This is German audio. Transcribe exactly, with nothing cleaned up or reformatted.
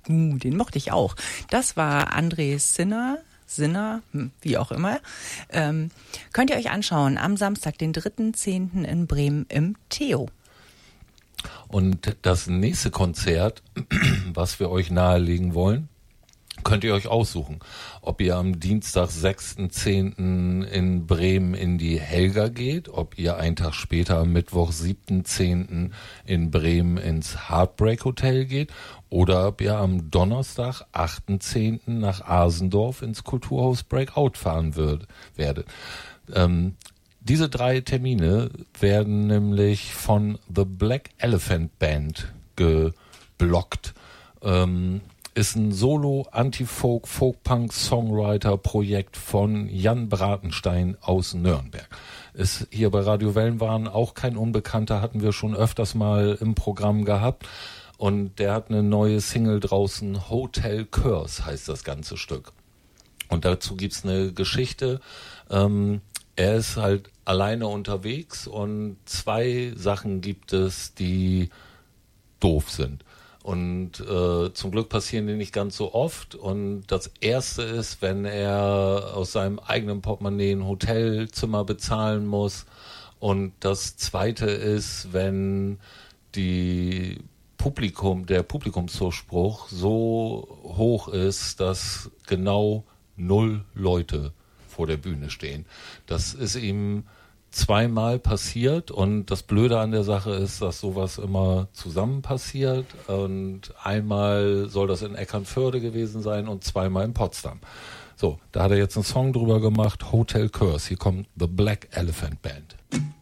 Uh, den mochte ich auch. Das war André Sinner. Sinner, wie auch immer. Ähm, könnt ihr euch anschauen am Samstag, den dritten zehnten in Bremen im Theo. Und das nächste Konzert, was wir euch nahelegen wollen, könnt ihr euch aussuchen. Ob ihr am Dienstag, sechsten zehnten in Bremen in die Helga geht, ob ihr einen Tag später am Mittwoch, siebten zehnten in Bremen ins Heartbreak Hotel geht oder ob ihr am Donnerstag, achten zehnten nach Asendorf ins Kulturhaus Breakout fahren würd, werdet. Ähm, diese drei Termine werden nämlich von The Black Elephant Band geblockt. Ähm, ist ein Solo-Anti-Folk, Folk-Punk-Songwriter-Projekt von Jan Bratenstein aus Nürnberg. Ist hier bei Radio Wellenwahn auch kein Unbekannter, hatten wir schon öfters mal im Programm gehabt. Und der hat eine neue Single draußen, Hotel Curse heißt das ganze Stück. Und dazu gibt's eine Geschichte. Ähm, er ist halt alleine unterwegs und zwei Sachen gibt es, die doof sind. Und äh, zum Glück passieren die nicht ganz so oft. Und das erste ist, wenn er aus seinem eigenen Portemonnaie ein Hotelzimmer bezahlen muss. Und das zweite ist, wenn die Publikum, der Publikumszuspruch so hoch ist, dass genau null Leute vor der Bühne stehen. Das ist ihm zweimal passiert und das Blöde an der Sache ist, dass sowas immer zusammen passiert und einmal soll das in Eckernförde gewesen sein und zweimal in Potsdam. So, da hat er jetzt einen Song drüber gemacht, Hotel Curse. Hier kommt The Black Elephant Band.